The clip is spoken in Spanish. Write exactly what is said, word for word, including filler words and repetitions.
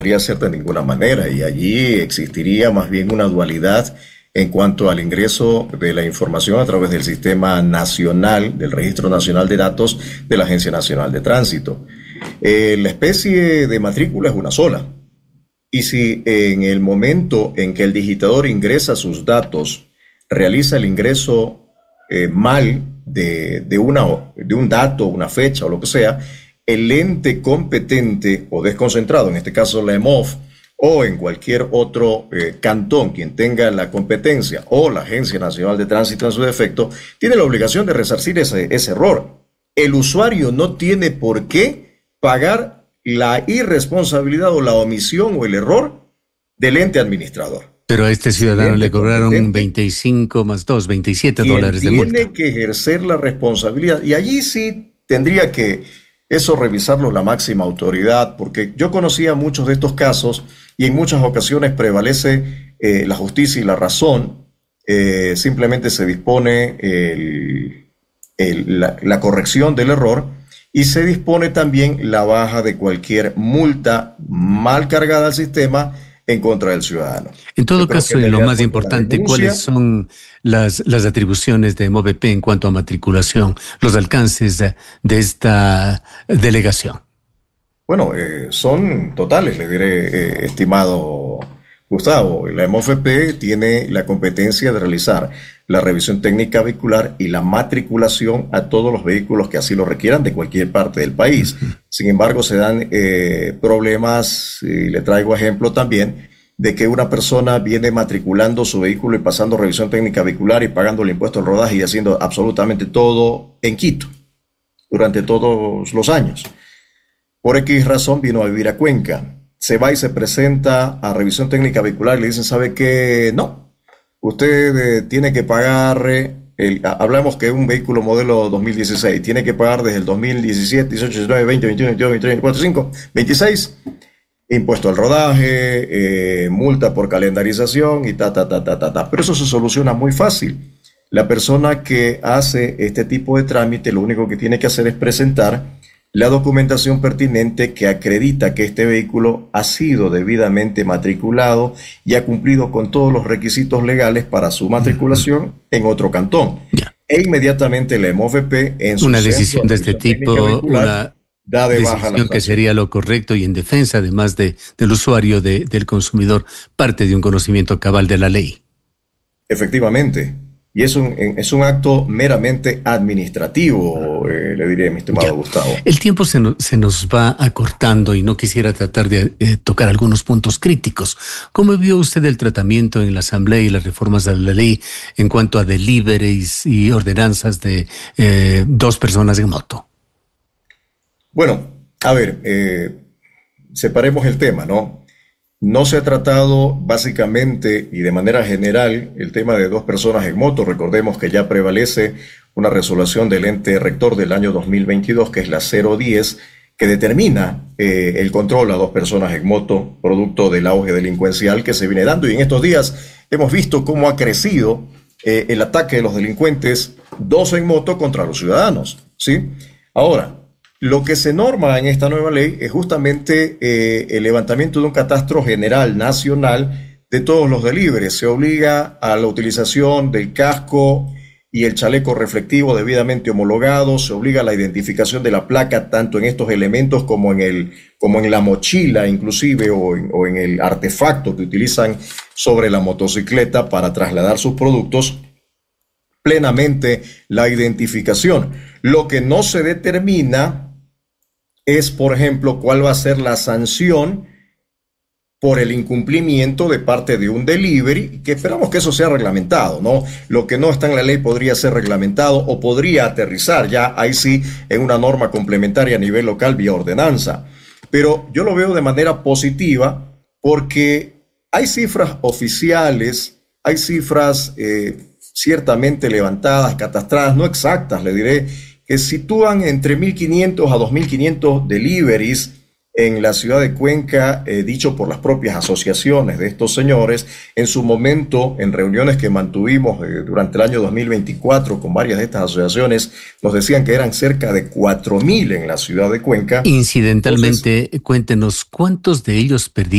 podría ser de ninguna manera, y allí existiría más bien una dualidad en cuanto al ingreso de la información a través del Sistema Nacional, del Registro Nacional de Datos de la Agencia Nacional de Tránsito. Eh, la especie de matrícula es una sola, y si en el momento en que el digitador ingresa sus datos, realiza el ingreso eh, mal de, de, una, de un dato, una fecha o lo que sea, el ente competente o desconcentrado, en este caso la EMOF, o en cualquier otro eh, cantón, quien tenga la competencia, o la Agencia Nacional de Tránsito en su defecto, tiene la obligación de resarcir ese, ese error. El usuario no tiene por qué pagar la irresponsabilidad o la omisión o el error del ente administrador. Pero a este ciudadano le cobraron veinticinco más dos, veintisiete dólares de multa. Tiene que ejercer la responsabilidad, y allí sí tendría que eso revisarlo la máxima autoridad, porque yo conocía muchos de estos casos y en muchas ocasiones prevalece eh, la justicia y la razón. Eh, simplemente se dispone el, el, la, la corrección del error, y se dispone también la baja de cualquier multa mal cargada al sistema en contra del ciudadano. En todo caso, y lo más importante, ¿cuáles son las, las atribuciones de MOVEP en cuanto a matriculación, los alcances de, de esta delegación? Bueno, eh, son totales, le diré, eh, estimado Gustavo. La MOVEP tiene la competencia de realizar la revisión técnica vehicular y la matriculación a todos los vehículos que así lo requieran de cualquier parte del país. Uh-huh. Sin embargo, se dan eh, problemas, y le traigo ejemplo también, de que una persona viene matriculando su vehículo y pasando revisión técnica vehicular y pagando el impuesto al rodaje y haciendo absolutamente todo en Quito durante todos los años. Por X razón vino a vivir a Cuenca. Se va y se presenta a revisión técnica vehicular y le dicen, ¿sabe qué? No, usted eh, tiene que pagar, eh, el, hablamos que es un vehículo modelo dos mil dieciséis, tiene que pagar desde el dos mil diecisiete, dieciocho, diecinueve, veinte, veintiuno, veintidós, veintitrés, veinticuatro, veinticinco, veintiséis, impuesto al rodaje, eh, multa por calendarización y ta, ta, ta, ta, ta, ta. Pero eso se soluciona muy fácil. La persona que hace este tipo de trámite lo único que tiene que hacer es presentar la documentación pertinente que acredita que este vehículo ha sido debidamente matriculado y ha cumplido con todos los requisitos legales para su matriculación en otro cantón. Yeah. E inmediatamente la MOVEP en su una decisión de este tipo, una da de baja decisión que sería lo correcto y en defensa además de, del usuario, de, del consumidor, parte de un conocimiento cabal de la ley. Efectivamente. Y es un, es un acto meramente administrativo, eh, le diré, mi estimado ya. Gustavo. El tiempo se, no, se nos va acortando y no quisiera tratar de eh, tocar algunos puntos críticos. ¿Cómo vio usted el tratamiento en la Asamblea y las reformas de la ley en cuanto a deliveries y ordenanzas de eh, dos personas en moto? Bueno, a ver, eh, separemos el tema, ¿no? No se ha tratado básicamente y de manera general el tema de dos personas en moto. Recordemos que ya prevalece una resolución del ente rector del año dos mil veintidós, que es la cero diez, que determina eh, el control a dos personas en moto, producto del auge delincuencial que se viene dando. Y en estos días hemos visto cómo ha crecido eh, el ataque de los delincuentes, dos en moto contra los ciudadanos, ¿sí? Ahora, lo que se norma en esta nueva ley es justamente eh, el levantamiento de un catastro general nacional de todos los deliveries. Se obliga a la utilización del casco y el chaleco reflectivo debidamente homologado, se obliga a la identificación de la placa tanto en estos elementos como en, el, como en la mochila inclusive o en, o en el artefacto que utilizan sobre la motocicleta para trasladar sus productos, plenamente la identificación. Lo que no se determina es, por ejemplo, cuál va a ser la sanción por el incumplimiento de parte de un delivery, que esperamos que eso sea reglamentado, ¿no? Lo que no está en la ley podría ser reglamentado o podría aterrizar ya, ahí sí, en una norma complementaria a nivel local vía ordenanza. Pero yo lo veo de manera positiva porque hay cifras oficiales, hay cifras eh, ciertamente levantadas, catastradas, no exactas, le diré, que sitúan entre mil quinientos a dos mil quinientos deliveries en la ciudad de Cuenca, eh, dicho por las propias asociaciones de estos señores. En su momento, en reuniones que mantuvimos eh, durante el año dos mil veinticuatro con varias de estas asociaciones, nos decían que eran cerca de cuatro mil en la ciudad de Cuenca. Incidentalmente, entonces, cuéntenos, ¿cuántos de ellos perdieron